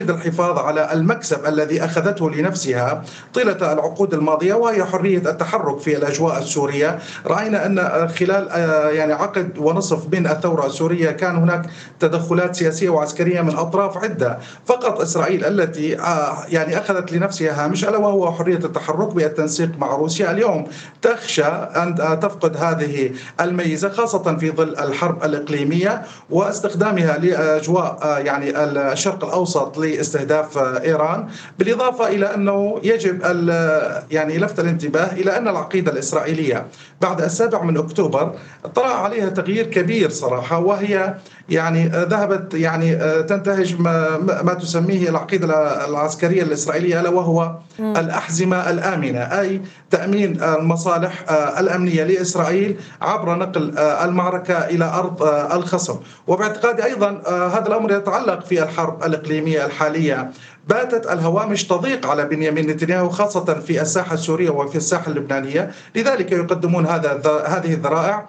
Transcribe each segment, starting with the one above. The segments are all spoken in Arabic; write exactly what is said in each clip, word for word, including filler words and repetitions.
الحفاظ على المكسب الذي أخذته لنفسها طيلة العقود الماضية، وهي حرية التحرك في الأجواء السورية. رأينا أن خلال يعني عقد ونصف من الثورة السورية كان هناك تدخلات سياسية وعسكرية من أطراف عدة. فقط إسرائيل التي يعني أخذت لنفسها هامش ألا وهو حرية التحرك بالتنسيق مع روسيا، اليوم تخشى أن تفقد هذه الميزة، خاصة في ظل الحرب الإقليمية واستخدامها لأجواء يعني الشرق الأوسط لاستهداف إيران. بالإضافة إلى أنه يجب يعني لفت الانتباه إلى أن العقيدة الإسرائيلية بعد السابع من أكتوبر طرأ عليها تغيير كبير صراحة، وهي يعني ذهبت يعني تنتهج ما, ما تسميه العقيدة العسكرية الإسرائيلية، ألا وهو م. الأحزمة الآمنة، أي تأمين المصالح الأمنية لإسرائيل عبر نقل المعركة إلى أرض الخصم. وباعتقادي أيضا هذا الأمر يتعلق في الحرب الإقليمية الحالية. باتت الهوامش تضيق على بنيامين نتنياهو خاصة في الساحة السورية وفي الساحة اللبنانية، لذلك يقدمون هذا هذه الذرائع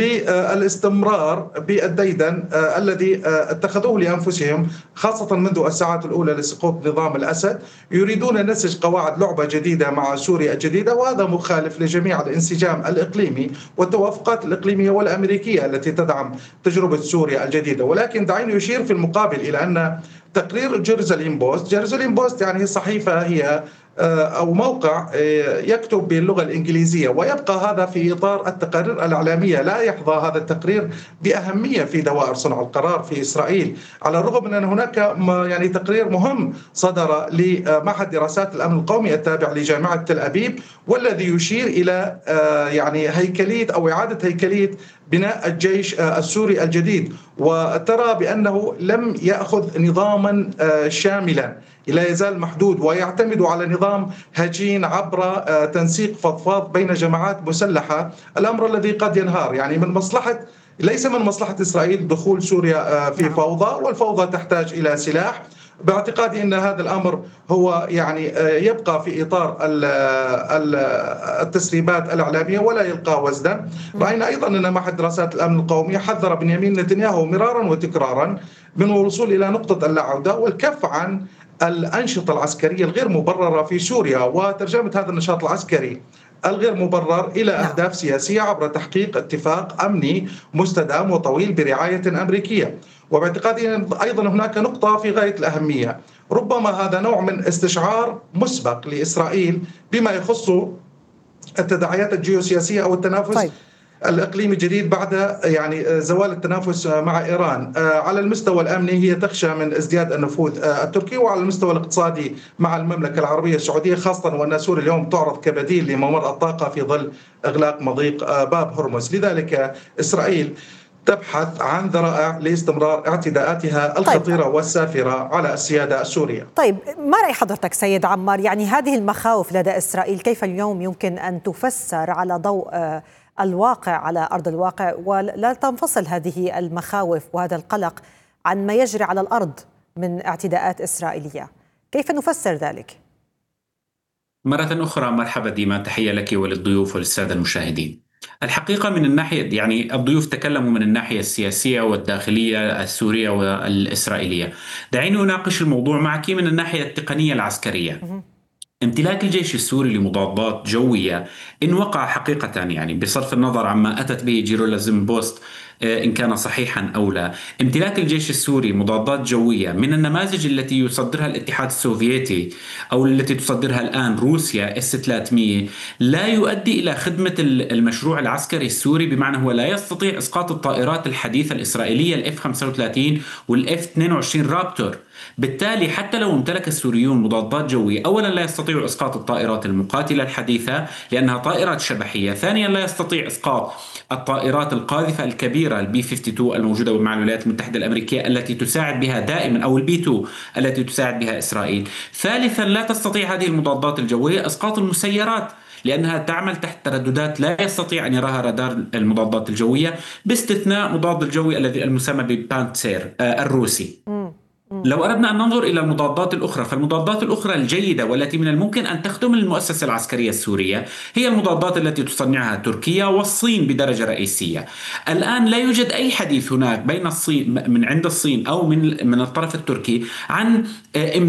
للاستمرار بالديدن الذي اتخذوه لأنفسهم خاصة منذ الساعات الأولى لسقوط نظام الأسد. يريدون نسج قواعد لعبة جديدة مع سوريا الجديدة، وهذا مخالف لجميع الانسجام الإقليمي والتوافقات الإقليمية والأمريكية التي تدعم تجربة سوريا الجديدة. ولكن دعيني يشير في المقابل إلى أن تقرير جيروزاليم بوست جيروزاليم بوست يعني صحيفة هي أو موقع يكتب باللغة الإنجليزية، ويبقى هذا في إطار التقارير الإعلامية. لا يحظى هذا التقرير بأهمية في دوائر صنع القرار في إسرائيل، على الرغم من أن هناك يعني تقرير مهم صدر لمعهد دراسات الأمن القومي التابع لجامعة تل أبيب، والذي يشير إلى يعني هيكلية أو إعادة هيكلية بناء الجيش السوري الجديد، وترى بأنه لم يأخذ نظاما شاملا، لا يزال محدود ويعتمد على نظام هجين عبر تنسيق فضفاض بين جماعات مسلحة، الأمر الذي قد ينهار. يعني من مصلحة ليس من مصلحة إسرائيل دخول سوريا في فوضى، والفوضى تحتاج إلى سلاح. باعتقادي أن هذا الأمر هو يعني يبقى في إطار التسريبات الإعلامية ولا يلقى وزنا. رأينا أيضا أن معهد دراسات الأمن القومي حذر بنيامين نتنياهو مرارا وتكرارا من الوصول إلى نقطة اللا عودة والكف عن الأنشطة العسكرية الغير مبررة في سوريا، وترجمة هذا النشاط العسكري الغير مبرر إلى أهداف سياسية عبر تحقيق اتفاق أمني مستدام وطويل برعاية أمريكية. وباعتقادي أيضا هناك نقطة في غاية الأهمية، ربما هذا نوع من استشعار مسبق لإسرائيل بما يخص التداعيات الجيوسياسية أو التنافس طيب. الإقليمي الجديد بعد يعني زوال التنافس مع إيران. على المستوى الأمني هي تخشى من ازدياد النفوذ التركي، وعلى المستوى الاقتصادي مع المملكة العربية السعودية، خاصة وأن سوريا اليوم تعرض كبديل لممر الطاقة في ظل إغلاق مضيق باب هرمز. لذلك إسرائيل تبحث عن ذرائع لاستمرار اعتداءاتها الخطيرة طيب. والسافرة على السيادة السورية. طيب، ما رأي حضرتك سيد عمار؟ يعني هذه المخاوف لدى إسرائيل كيف اليوم يمكن أن تفسر على ضوء الواقع على أرض الواقع، ولا تنفصل هذه المخاوف وهذا القلق عن ما يجري على الأرض من اعتداءات إسرائيلية؟ كيف نفسر ذلك؟ مرة أخرى مرحبا ديما، تحية لك وللضيوف وللسادة المشاهدين. الحقيقة من الناحية يعني الضيوف تكلموا من الناحية السياسية والداخلية السورية والإسرائيلية، دعيني أناقش الموضوع معك من الناحية التقنية العسكرية. امتلاك الجيش السوري لمضادات جوية إن وقع حقيقة، يعني بصرف النظر عما أتت به جيروزاليم بوست إن كان صحيحا أو لا، امتلاك الجيش السوري مضادات جوية من النماذج التي يصدرها الاتحاد السوفيتي أو التي تصدرها الآن روسيا إس ثلاثمئة لا يؤدي إلى خدمة المشروع العسكري السوري، بمعنى هو لا يستطيع إسقاط الطائرات الحديثة الإسرائيلية الإف خمسة وثلاثين والإف اثنين وعشرين رابتور. بالتالي حتى لو امتلك السوريون مضادات جوية، أولا لا يستطيع إسقاط الطائرات المقاتلة الحديثة لأنها طائرات شبحية، ثانيا لا يستطيع إسقاط الطائرات القاذفة الكبيرة البي خمسة وخمسين الموجودة مع الولايات المتحدة الأمريكية التي تساعد بها دائما، أو البي اثنين التي تساعد بها إسرائيل. ثالثا لا تستطيع هذه المضادات الجوية إسقاط المسيرات لأنها تعمل تحت ترددات لا يستطيع أن يراها رادار المضادات الجوية، باستثناء مضاد الجوي الذي المسمى ببانتسير الروسي. لو أردنا أن ننظر إلى المضادات الأخرى، فالمضادات الأخرى الجيدة والتي من الممكن أن تخدم المؤسسة العسكرية السورية هي المضادات التي تصنعها تركيا والصين بدرجة رئيسية. الآن لا يوجد أي حديث هناك بين الصين من عند الصين أو من من الطرف التركي عن